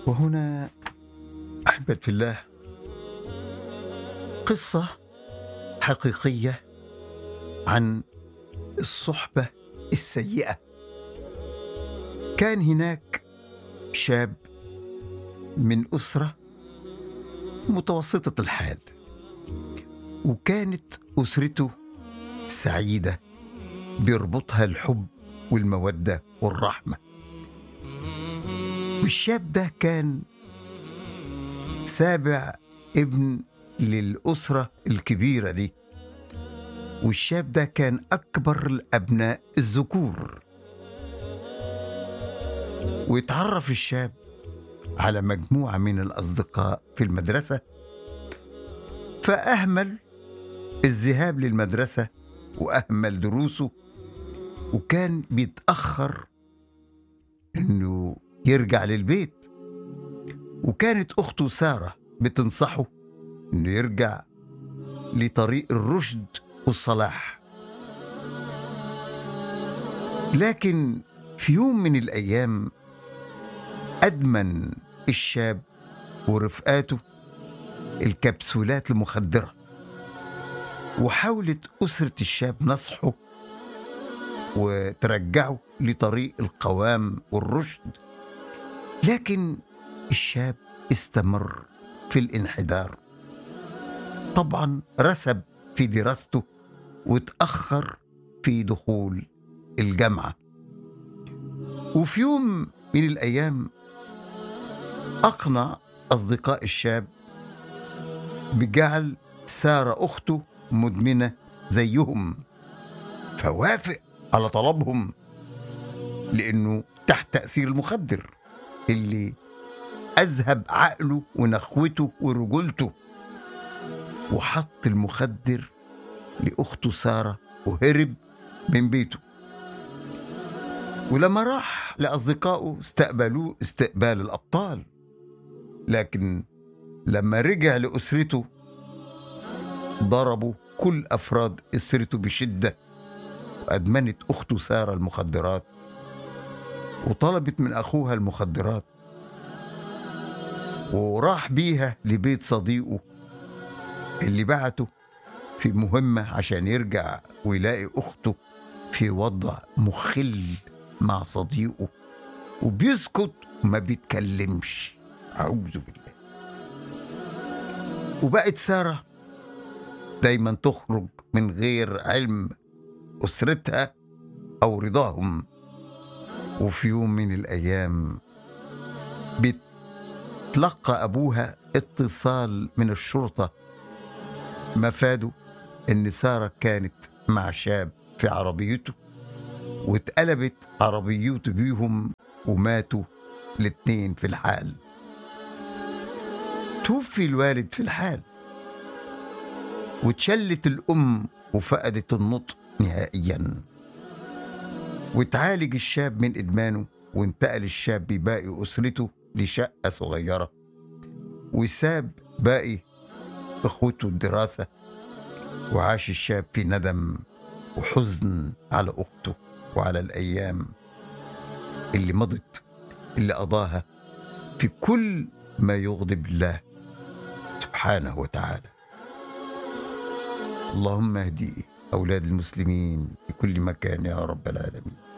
وهنا أحبة في الله قصة حقيقية عن الصحبة السيئة. كان هناك شاب من أسرة متوسطة الحال، وكانت أسرته سعيدة بيربطها الحب والمودة والرحمة. والشاب ده كان سابع ابن للأسرة الكبيرة دي، والشاب ده كان أكبر الأبناء الذكور. ويتعرف الشاب على مجموعة من الأصدقاء في المدرسة، فأهمل الذهاب للمدرسة وأهمل دروسه، وكان بيتأخر إنه يرجع للبيت. وكانت أخته سارة بتنصحه إنه يرجع لطريق الرشد والصلاح. لكن في يوم من الأيام أدمن الشاب ورفقاته الكبسولات المخدرة، وحاولت أسرة الشاب نصحه وترجعه لطريق القوام والرشد، لكن الشاب استمر في الانحدار. طبعا رسب في دراسته وتأخر في دخول الجامعة. وفي يوم من الأيام أقنع أصدقاء الشاب بجعل سارة أخته مدمنة زيهم، فوافق على طلبهم لأنه تحت تأثير المخدر اللي أذهب عقله ونخوته ورجولته، وحط المخدر لأخته سارة وهرب من بيته. ولما راح لأصدقائه استقبلوه استقبال الأبطال، لكن لما رجع لأسرته ضربوا كل أفراد أسرته بشدة، وأدمنت أخته سارة المخدرات وطلبت من أخوها المخدرات، وراح بيها لبيت صديقه اللي بعته في مهمة عشان يرجع ويلاقي أخته في وضع مخل مع صديقه، وبيسكت وما بيتكلمش. أعوذ بالله. وبقت سارة دايما تخرج من غير علم أسرتها أو رضاهم. وفي يوم من الأيام بتلقى أبوها اتصال من الشرطة مفاده إن سارة كانت مع شاب في عربيته، واتقلبت عربيته بيهم وماتوا الاتنين في الحال. توفي الوالد في الحال، وتشلت الأم وفقدت النطق نهائيا. وتعالج الشاب من إدمانه، وانتقل الشاب بباقي أسرته لشقة صغيرة، وساب باقي إخوته الدراسة. وعاش الشاب في ندم وحزن على أخته وعلى الأيام اللي مضت، اللي قضاها في كل ما يغضب الله سبحانه وتعالى. اللهم اهدي أولاد المسلمين في كل مكان يا رب العالمين.